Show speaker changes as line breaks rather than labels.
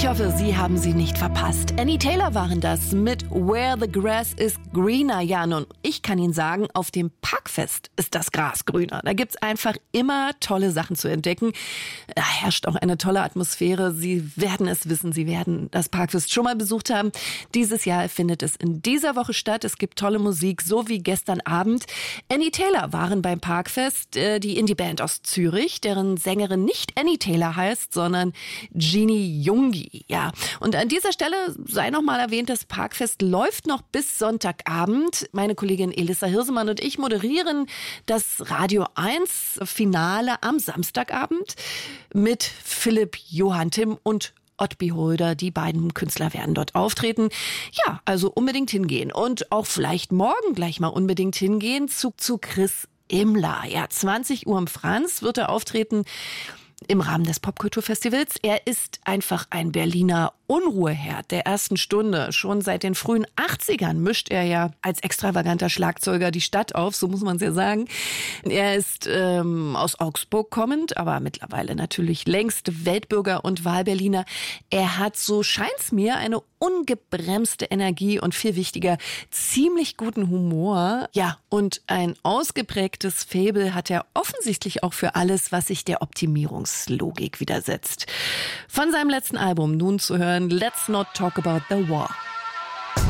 Ich hoffe, Sie haben sie nicht verpasst. Annie Taylor waren das mit Where the Grass is Greener. Ja, nun, ich kann Ihnen sagen, auf dem Parkfest ist das Gras grüner. Da gibt's einfach immer tolle Sachen zu entdecken. Da herrscht auch eine tolle Atmosphäre. Sie werden es wissen, Sie werden das Parkfest schon mal besucht haben. Dieses Jahr findet es in dieser Woche statt. Es gibt tolle Musik, so wie gestern Abend. Annie Taylor waren beim Parkfest, die Indie-Band aus Zürich, deren Sängerin nicht Annie Taylor heißt, sondern Genie Jungi. Ja, und an dieser Stelle sei noch mal erwähnt, das Parkfest läuft noch bis Sonntagabend. Meine Kollegin Elissa Hirsemann und ich moderieren das Radio 1 Finale am Samstagabend mit Philipp, Johann, Tim und Ottby Holder. Die beiden Künstler werden dort auftreten. Ja, also unbedingt hingehen und auch vielleicht morgen gleich mal unbedingt hingehen zu Chris Immler. Ja, 20 Uhr im Franz wird er auftreten im Rahmen des Popkulturfestivals. Er ist einfach ein Berliner Unruheherd der ersten Stunde. Schon seit den frühen 80ern mischt er ja als extravaganter Schlagzeuger die Stadt auf, so muss man es ja sagen. Er ist aus Augsburg kommend, aber mittlerweile natürlich längst Weltbürger und Wahlberliner. Er hat, so scheint's mir, eine ungebremste Energie und viel wichtiger, ziemlich guten Humor. Ja, und ein ausgeprägtes Faible hat er offensichtlich auch für alles, was sich der Optimierungslogik widersetzt. Von seinem letzten Album nun zu hören, Let's Not Talk About the War.